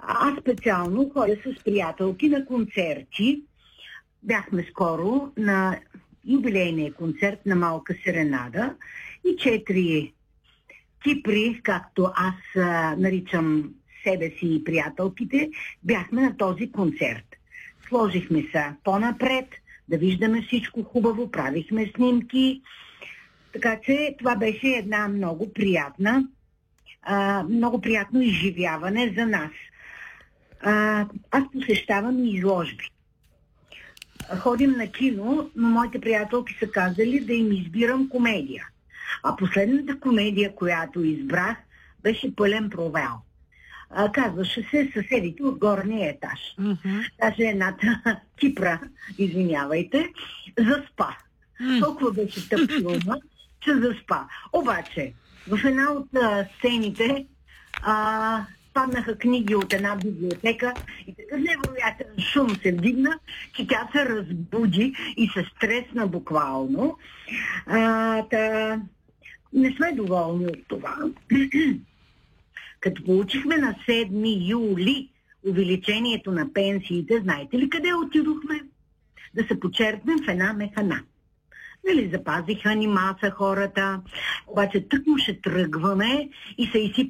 Аз специално ходя с приятелки на концерти. Бяхме скоро на юбилейния концерт на Малка Серенада и 4 Кипри, както аз наричам себе си и приятелките, бяхме на този концерт. Сложихме се по-напред, да виждаме всичко хубаво, правихме снимки. Така че това беше една много приятно изживяване за нас. Аз посещавам и изложби. Ходим на кино, но моите приятелки са казали да им избирам комедия. А последната комедия, която избрах, беше пълен провал. Казваше се "Съседите от горния етаж". Даже едната Кипра, извинявайте, заспа. Толкова беше тъп филма, че заспа. Обаче, в една от сцените паднаха книги от една библиотека и такъв невероятен шум се вдигна, че тя се разбуди и се стресна буквално. Не сме доволни от това. Като получихме на 7 юли увеличението на пенсиите, знаете ли къде отидохме? Да се почерпнем в една механа. Запазиха ни маса хората, обаче тъкмо ще тръгваме и се изсипа